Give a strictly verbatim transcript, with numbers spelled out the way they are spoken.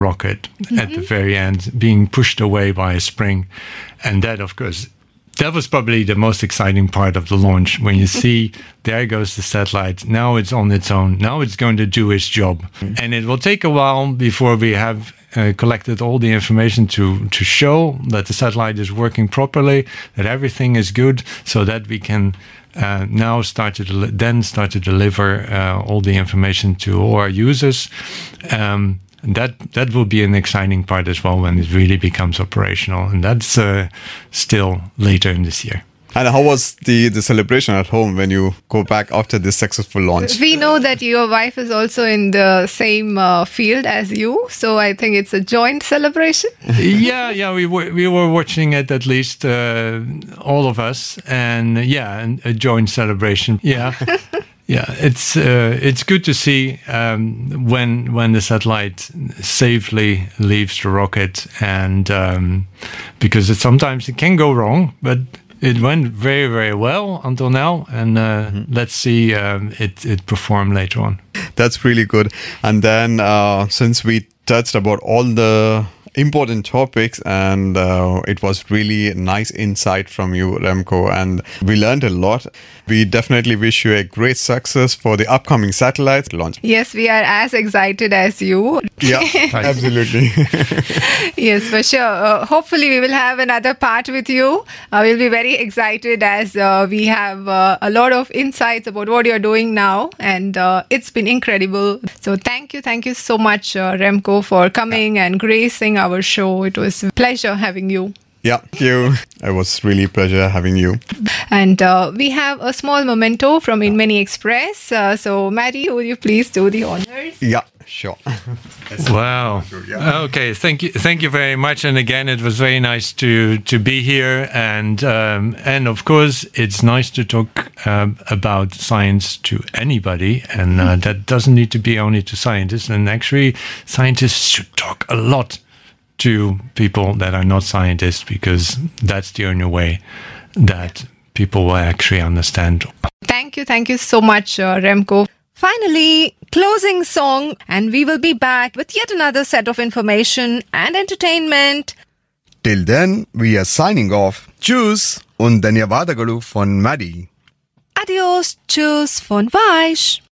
rocket mm-hmm. at the very end, being pushed away by a spring. And that, of course, that was probably the most exciting part of the launch, when you see there goes the satellite. Now it's on its own. Now it's going to do its job. Mm-hmm. And it will take a while before we have uh, collected all the information to, to show that the satellite is working properly, that everything is good, so that we can uh, now start to del- then start to deliver uh, all the information to all our users. Um, That that will be an exciting part as well when it really becomes operational, and that's uh, still later in this year. And how was the, the celebration at home when you go back after this successful launch? We know that your wife is also in the same uh, field as you, so I think it's a joint celebration. yeah, yeah, we were we were watching it, at least uh, all of us, and yeah, a joint celebration. Yeah. Yeah, it's uh, it's good to see um, when when the satellite safely leaves the rocket, and um, because it, sometimes it can go wrong, but it went very very well until now, and uh, mm-hmm. let's see um, it it perform later on. That's really good. And then uh, since we touched about all the important topics, and uh, it was really nice insight from you, Remco, and we learned a lot. We definitely wish you a great success for the upcoming satellite launch. Yes, we are as excited as you. Yeah, absolutely. Yes, for sure. Uh, hopefully we will have another part with you. Uh, we'll be very excited as uh, we have uh, a lot of insights about what you're doing now, and uh, it's been incredible. So thank you, thank you so much, uh, Remco, for coming and gracing our show. It was a pleasure having you. Yeah, thank you. It was really a pleasure having you. And uh, we have a small memento from Inmany Express. Uh, so, Maddie, would you please do the honors? Yeah, sure. Wow. Okay, thank you, thank you very much. And again, it was very nice to to be here. And um, and of course, it's nice to talk um, about science to anybody, and uh, that doesn't need to be only to scientists. And actually, scientists should talk a lot to people that are not scientists, because that's the only way that people will actually understand. Thank you, thank you so much, uh, Remco. Finally, closing song, and we will be back with yet another set of information and entertainment. Till then, we are signing off. Tschüss und ಧನ್ಯವಾದಗಳು von Maddie. Adios, tschüss von Weish.